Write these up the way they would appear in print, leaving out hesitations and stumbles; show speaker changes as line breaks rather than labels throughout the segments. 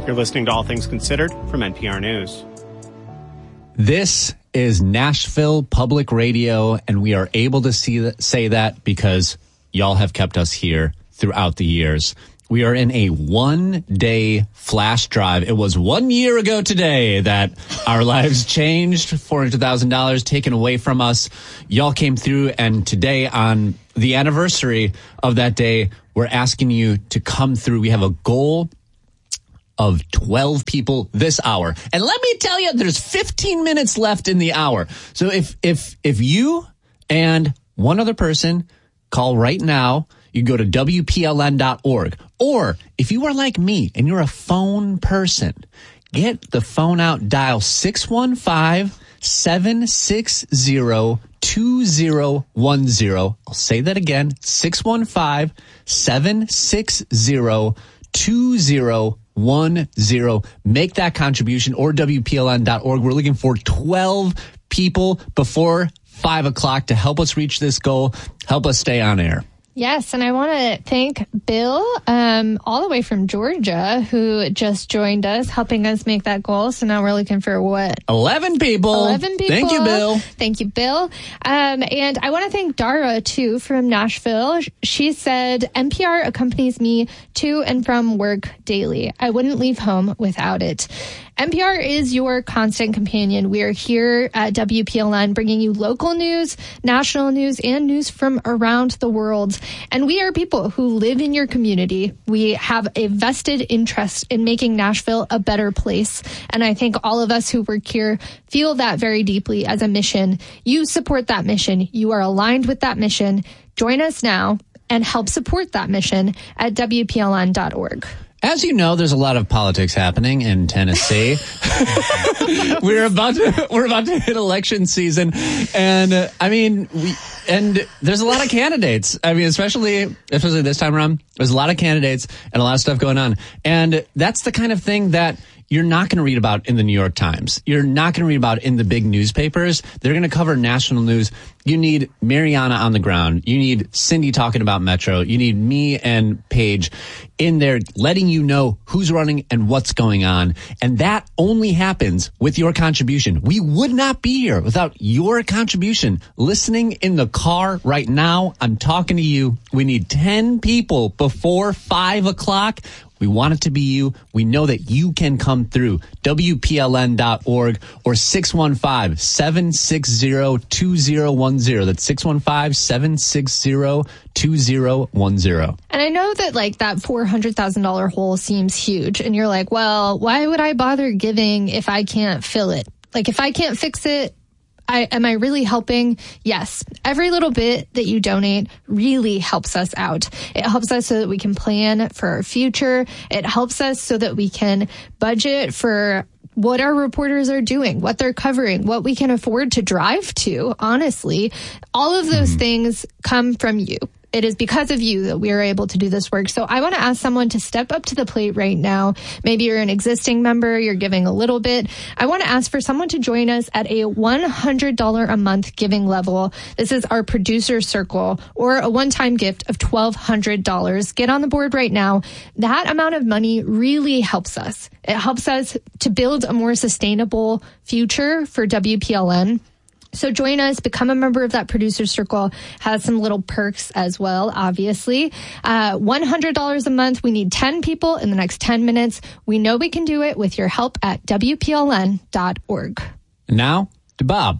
You're listening to All Things Considered from NPR News.
This is Nashville Public Radio, and we are able to say that because y'all have kept us here throughout the years. We are in a one-day flash drive. It was 1 year ago today that our lives changed, $400,000 taken away from us. Y'all came through, and today, on the anniversary of that day, we're asking you to come through. We have a goal of 12 people this hour. And let me tell you, there's 15 minutes left in the hour. So if you and one other person call right now, you go to WPLN.org. Or if you are like me and you're a phone person, get the phone out, dial 615-760-2010. I'll say that again, 615-760-2010. Make that contribution, or WPLN.org. We're looking for 12 people before 5 o'clock to help us reach this goal, help us stay on air.
Yes, and I want to thank Bill, all the way from Georgia, who just joined us, helping us make that goal. So now we're looking for what?
11 people.
11 people.
Thank you, Bill.
Thank you, Bill. And I want to thank Dara, too, from Nashville. She said, NPR accompanies me to and from work daily. I wouldn't leave home without it. NPR is your constant companion. We are here at WPLN bringing you local news, national news, and news from around the world. And we are people who live in your community. We have a vested interest in making Nashville a better place. And I think all of us who work here feel that very deeply as a mission. You support that mission. You are aligned with that mission. Join us now and help support that mission at WPLN.org.
As you know, there's a lot of politics happening in Tennessee. We're about to hit election season, and there's a lot of candidates. I mean, especially this time around, there's a lot of candidates and a lot of stuff going on, and that's the kind of thing that you're not going to read about in the New York Times. You're not going to read about in the big newspapers. They're going to cover national news. You need Mariana on the ground. You need Cindy talking about Metro. You need me and Paige in there letting you know who's running and what's going on. And that only happens with your contribution. We would not be here without your contribution. Listening in the car right now, I'm talking to you. We need 10 people before 5 o'clock. We want it to be you. We know that you can come through. WPLN.org or 615-760-2010. That's 615-760-2010.
And I know that that $400,000 hole seems huge. And you're like, well, why would I bother giving if I can't fill it? If I can't fix it, am I really helping? Yes. Every little bit that you donate really helps us out. It helps us so that we can plan for our future. It helps us so that we can budget for what our reporters are doing, what they're covering, what we can afford to drive to, honestly. All of those things come from you. It is because of you that we are able to do this work. So I want to ask someone to step up to the plate right now. Maybe you're an existing member, you're giving a little bit. I want to ask for someone to join us at a $100 a month giving level. This is our producer circle, or a one-time gift of $1,200. Get on the board right now. That amount of money really helps us. It helps us to build a more sustainable future for WPLN. So join us, become a member of that producer circle, has some little perks as well, obviously. $100 a month. We need 10 people in the next 10 minutes. We know we can do it with your help at WPLN.org.
Now to Bob.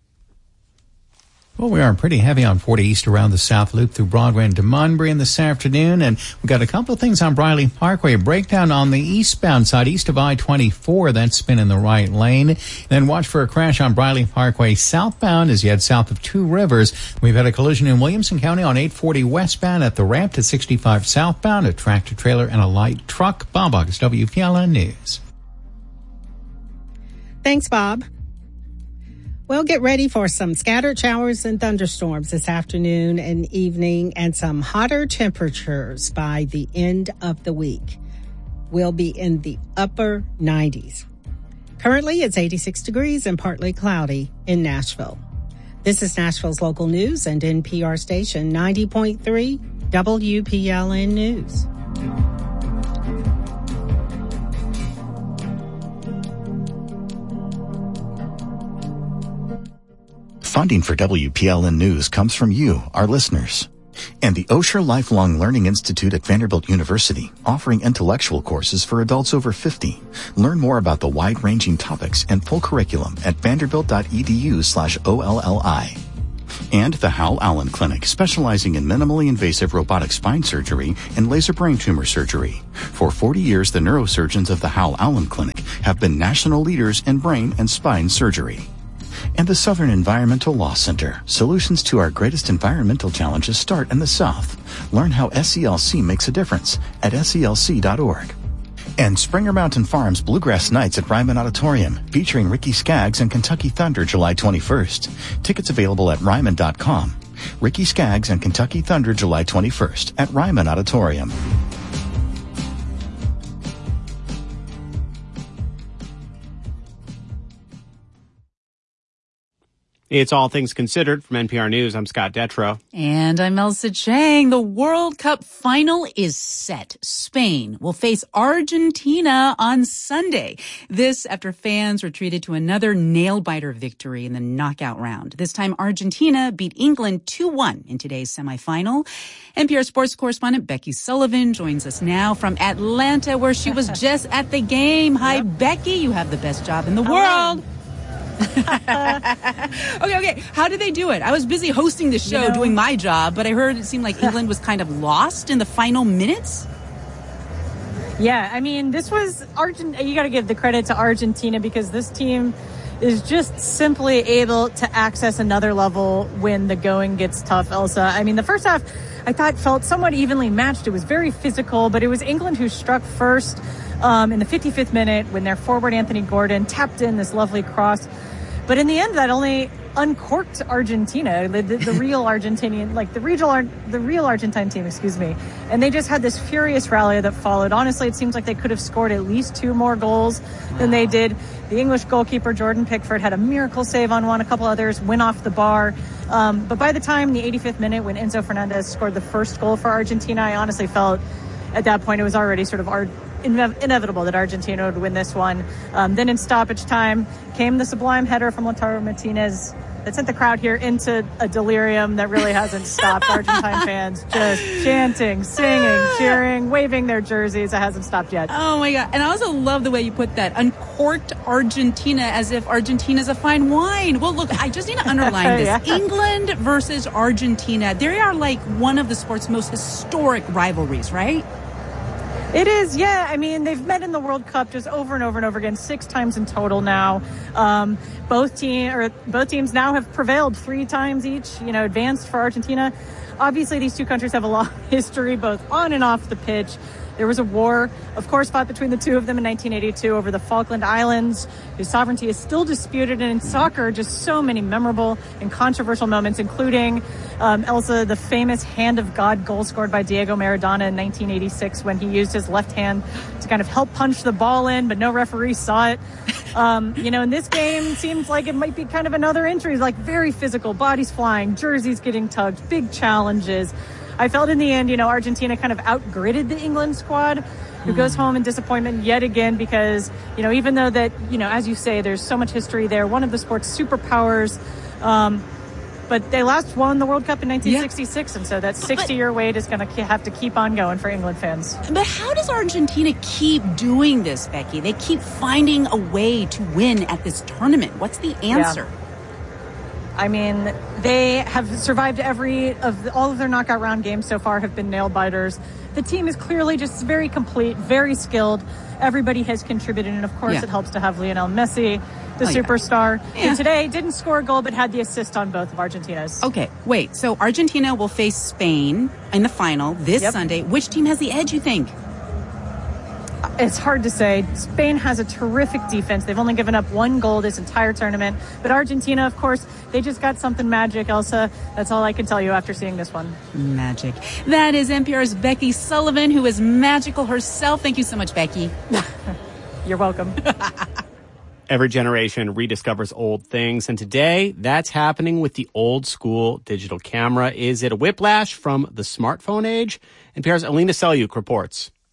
Well, we are pretty heavy on 40 East around the South Loop through Broadway and to Monbrin this afternoon. And we've got a couple of things on Briley Parkway. A breakdown on the eastbound side, east of I-24. That's been in the right lane. Then watch for a crash on Briley Parkway southbound as you head south of Two Rivers. We've had a collision in Williamson County on 840 westbound at the ramp to 65 southbound. A tractor trailer and a light truck. Bob August, WPLN News.
Thanks, Bob. Well, get ready for some scattered showers and thunderstorms this afternoon and evening and some hotter temperatures by the end of the week. We'll be in the upper 90s. Currently, it's 86 degrees and partly cloudy in Nashville. This is Nashville's local news and NPR station 90.3 WPLN News.
Funding for WPLN News comes from you, our listeners. And the Osher Lifelong Learning Institute at Vanderbilt University, offering intellectual courses for adults over 50. Learn more about the wide-ranging topics and full curriculum at vanderbilt.edu/OLLI. And the Hal Allen Clinic, specializing in minimally invasive robotic spine surgery and laser brain tumor surgery. For 40 years, the neurosurgeons of the Hal Allen Clinic have been national leaders in brain and spine surgery. And the Southern Environmental Law Center. Solutions to our greatest environmental challenges start in the South. Learn how SELC makes a difference at SELC.org. And Springer Mountain Farms Bluegrass Nights at Ryman Auditorium, featuring Ricky Skaggs and Kentucky Thunder July 21st. Tickets available at Ryman.com. Ricky Skaggs and Kentucky Thunder July 21st at Ryman Auditorium.
It's All Things Considered from NPR News. I'm Scott Detrow.
And I'm Elsa Chang. The World Cup final is set. Spain will face Argentina on Sunday. This after fans were treated to another nail-biter victory in the knockout round. This time, Argentina beat England 2-1 in today's semifinal. NPR sports correspondent Becky Sullivan joins us now from Atlanta, where she was just at the game. Hi, Becky. You have the best job in the world. Okay. How did they do it? I was busy hosting the show, doing my job, but I heard it seemed like England was kind of lost in the final minutes.
Yeah, I mean, this was you got to give the credit to Argentina because this team is just simply able to access another level when the going gets tough, Elsa. I mean, the first half I thought felt somewhat evenly matched. It was very physical, but it was England who struck first in the 55th minute when their forward Anthony Gordon tapped in this lovely cross. But in the end, that only uncorked Argentina, the real Argentinian, like the real Argentine team, and they just had this furious rally that followed. Honestly, it seems like they could have scored at least 2 more goals than they did. The English goalkeeper Jordan Pickford had a miracle save on one. A couple others went off the bar. But by the time the 85th minute, when Enzo Fernandez scored the first goal for Argentina, I honestly felt at that point it was already sort of inevitable that Argentina would win this one. Then in stoppage time came the sublime header from Lautaro Martinez that sent the crowd here into a delirium that really hasn't stopped. Argentine fans just chanting, singing, cheering, waving their jerseys. It hasn't stopped yet.
Oh my God. And I also love the way you put that. Uncorked Argentina, as if Argentina's a fine wine. Well, look, I just need to underline this.
Yeah.
England versus Argentina. They are like one of the sport's most historic rivalries, right?
It is, yeah. I mean, they've met in the World Cup just over and over and over again, 6 times in total now. Both teams now have prevailed 3 times each, advanced for Argentina. Obviously, these two countries have a long history, both on and off the pitch. There was a war, of course, fought between the two of them in 1982 over the Falkland Islands, whose sovereignty is still disputed. And in soccer, just so many memorable and controversial moments, including, Elsa, the famous hand of God goal scored by Diego Maradona in 1986 when he used his left hand to kind of help punch the ball in, but no referee saw it. In this game, seems like it might be kind of another entry, like very physical, bodies flying, jerseys getting tugged, big challenges. I felt in the end, Argentina kind of outgritted the England squad, who goes home in disappointment yet again because, even though that, as you say, there's so much history there, one of the sport's superpowers, but they last won the World Cup in 1966, and so that 60-year wait is going to have to keep on going for England fans.
But how does Argentina keep doing this, Becky? They keep finding a way to win at this tournament. What's the answer?
Yeah. I mean, they have survived all of their knockout round games so far have been nail biters. The team is clearly just very complete, very skilled. Everybody has contributed, and of course it helps to have Lionel Messi, the superstar, who today didn't score a goal but had the assist on both of Argentina's.
Okay, wait. So Argentina will face Spain in the final this Sunday. Which team has the edge, you think?
It's hard to say. Spain has a terrific defense. They've only given up 1 goal this entire tournament. But Argentina, of course, they just got something magic, Elsa. That's all I can tell you after seeing this one.
Magic. That is NPR's Becky Sullivan, who is magical herself. Thank you so much, Becky.
You're welcome.
Every generation rediscovers old things, and today that's happening with the old school digital camera. Is it a whiplash from the smartphone age? NPR's Alina Selyuk reports.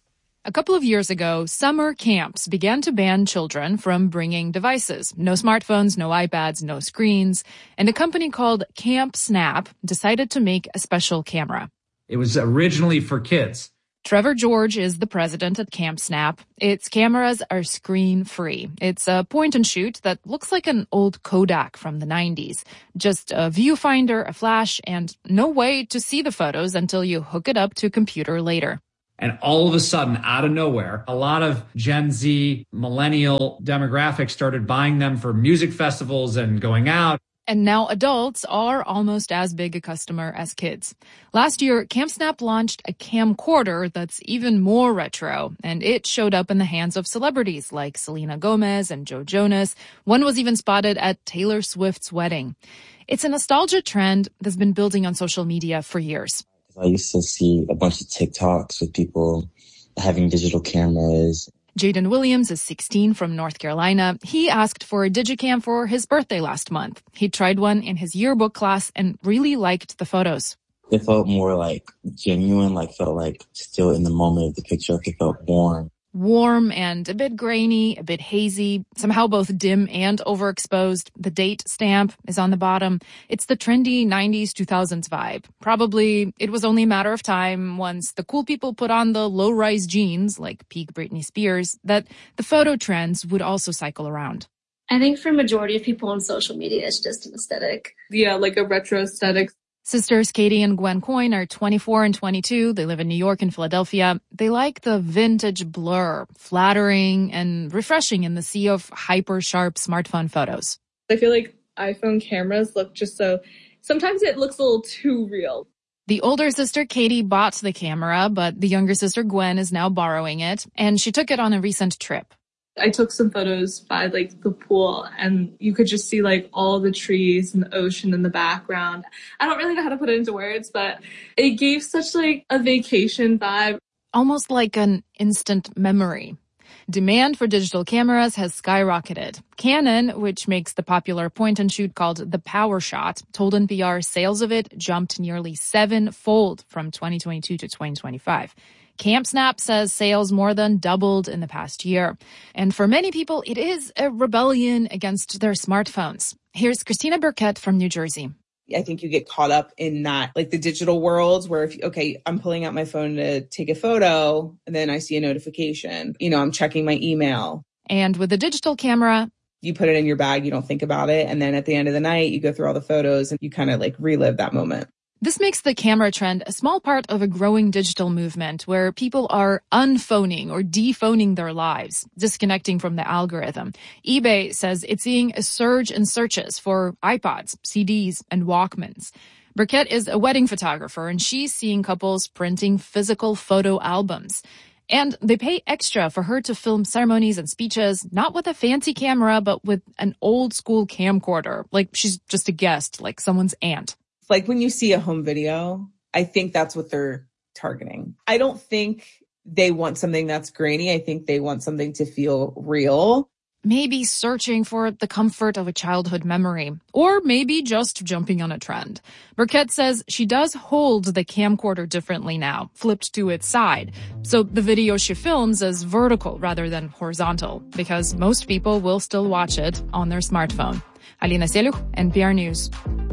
A couple of years ago, summer camps began to ban children from bringing devices. No smartphones, no iPads, no screens. And a company called Camp Snap decided to make a special camera.
It was originally for kids.
Trevor George is the president at Camp Snap. Its cameras are screen-free. It's a point-and-shoot that looks like an old Kodak from the 90s. Just a viewfinder, a flash, and no way to see the photos until you hook it up to a computer later.
And all of a sudden, out of nowhere, a lot of Gen Z, millennial demographics started buying them for music festivals and going out.
And now adults are almost as big a customer as kids. Last year, Camp Snap launched a camcorder that's even more retro, and it showed up in the hands of celebrities like Selena Gomez and Joe Jonas. One was even spotted at Taylor Swift's wedding. It's a nostalgia trend that's been building on social media for years.
I used to see a bunch of TikToks with people having digital cameras.
Jaden Williams is 16 from North Carolina. He asked for a Digicam for his birthday last month. He tried one in his yearbook class and really liked the photos.
It felt more like genuine, felt like still in the moment of the picture. It felt warm.
Warm and a bit grainy, a bit hazy, somehow both dim and overexposed. The date stamp is on the bottom. It's the trendy 90s, 2000s vibe. Probably it was only a matter of time once the cool people put on the low-rise jeans, like peak Britney Spears, that the photo trends would also cycle around.
I think for a majority of people on social media, it's just an aesthetic.
Yeah, like a retro aesthetic.
Sisters Katie and Gwen Coyne are 24 and 22. They live in New York and Philadelphia. They like the vintage blur, flattering and refreshing in the sea of hyper-sharp smartphone photos.
I feel like iPhone cameras look just so... Sometimes it looks a little too real.
The older sister Katie bought the camera, but the younger sister Gwen is now borrowing it, and she took it on a recent trip.
I took some photos by the pool, and you could just see all the trees and the ocean in the background. I don't really know how to put it into words, but it gave such a vacation vibe.
Almost like an instant memory. Demand for digital cameras has skyrocketed. Canon, which makes the popular point-and-shoot called the PowerShot, told NPR sales of it jumped nearly 7-fold from 2022 to 2025. Camp Snap says sales more than doubled in the past year. And for many people, it is a rebellion against their smartphones. Here's Christina Burkett from New Jersey.
I think you get caught up in that, the digital worlds where I'm pulling out my phone to take a photo and then I see a notification. I'm checking my email.
And with the digital camera,
you put it in your bag, you don't think about it. And then at the end of the night, you go through all the photos and you kind of relive that moment.
This makes the camera trend a small part of a growing digital movement where people are unphoning or dephoning their lives, disconnecting from the algorithm. eBay says it's seeing a surge in searches for iPods, CDs, and Walkmans. Burkett is a wedding photographer, and she's seeing couples printing physical photo albums. And they pay extra for her to film ceremonies and speeches, not with a fancy camera, but with an old-school camcorder. She's just a guest, like someone's aunt.
When you see a home video, I think that's what they're targeting. I don't think they want something that's grainy. I think they want something to feel real.
Maybe searching for the comfort of a childhood memory, or maybe just jumping on a trend. Burkett says she does hold the camcorder differently now, flipped to its side. So the video she films is vertical rather than horizontal, because most people will still watch it on their smartphone. Alina Seluch, NPR News.